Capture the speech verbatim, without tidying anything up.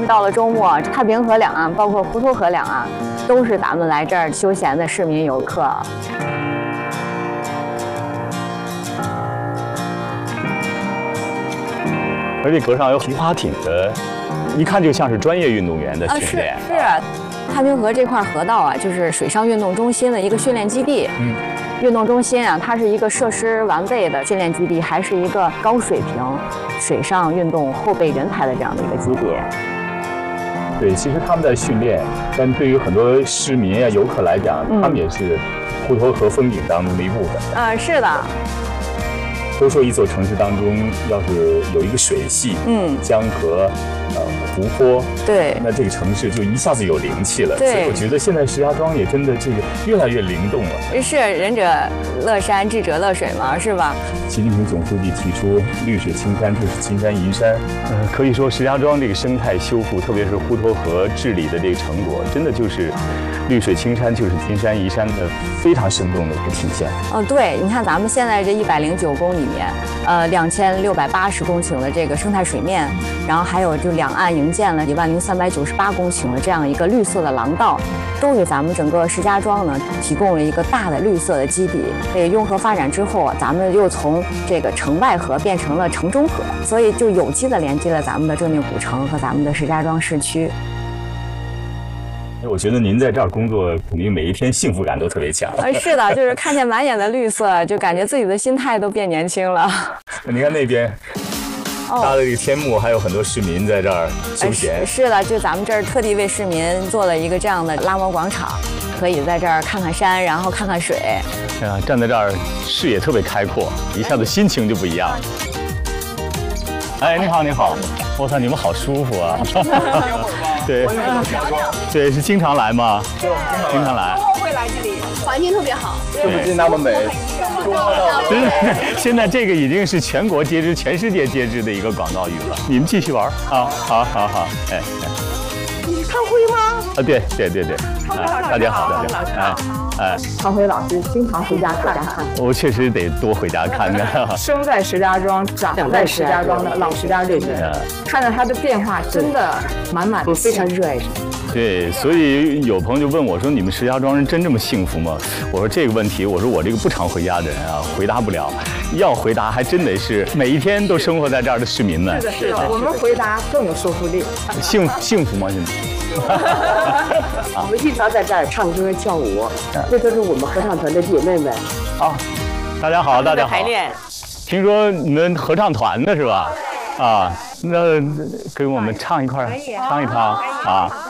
到了周末，太平河两岸，包括滹沱河两岸，都是咱们来这儿休闲的市民游客。 而且河上有皮划艇的，一看就像是专业运动员的训练。 啊、是是，太平河这块河道啊，就是水上运动中心的一个训练基地。嗯。运动中心啊，它是一个设施完备的训练基地，还是一个高水平水上运动后备人才的这样的一个基地。 对，其实他们在训练，但对于很多市民啊、游客来讲，嗯、他们也是滹沱河风景当中的一部分。 嗯，是的。 都说一座城市当中，要是有一个水系，嗯，江河，呃，湖泊， 对， 那这个城市就一下子有灵气了。 对， 所以我觉得现在石家庄也真的这个越来越灵动了。 是仁者乐山，智者乐水嘛，是吧？ 习近平总书记提出绿水青山就是金山银山，呃，可以说石家庄这个生态修复，特别是滹沱河治理的这个成果，真的就是绿水青山就是金山银山的非常生动的一个体现。 嗯，对，你看咱们现在这一百零九公里里面，呃，两千六百八十公顷的这个生态水面，然后还有就两岸营建了一万零三百九十八公顷的这样一个绿色的廊道，都给咱们整个石家庄呢提供了一个大的绿色的基底。这个雍河发展之后啊，咱们又从这个城外河变成了城中河，所以就有机的连接了咱们的正定古城和咱们的石家庄市区。 我觉得您在这儿工作，肯定每一天幸福感都特别强。 呃，是的，就是看见满眼的绿色，就感觉自己的心态都变年轻了。 你看那边搭的这个天幕，还有很多市民在这儿休闲。 呃、是, 是的，就咱们这儿特地为市民做了一个这样的拉摩广场，可以在这儿看看山，然后看看水。 啊，站在这儿视野特别开阔，一下子心情就不一样。哎，你好，你好！我操，你们好舒服啊！对，对，是经常来吗？经常来。 会来这里，环境特别好， 是不是那么美？真的，现在这个已经是全国皆知、全世界皆知的一个广告语了。你们继续玩啊！好好好，哎哎。 你是康辉吗？ 啊，对对对对， 啊， 大家好，大家好，哎哎，康辉老师经常回家看看， 我确实得多回家看看。 生在石家庄，长在石家庄的老石家庄人，看到他的变化，真的满满的，非常热爱。 对，所以有朋友就问我说：“你们石家庄人真这么幸福吗？”我说这个问题，我说我这个不常回家的人啊，回答不了。要回答，还真得是每一天都生活在这儿的市民呢。 是的，是的，我们回答更有说服力。 幸幸福吗？现在？ 我们经常在这儿唱歌跳舞，这都是我们合唱团的姐妹们。 啊，大家好，大家好。 排练。 听说你们合唱团的是吧？啊，那给我们唱一块，唱一唱啊。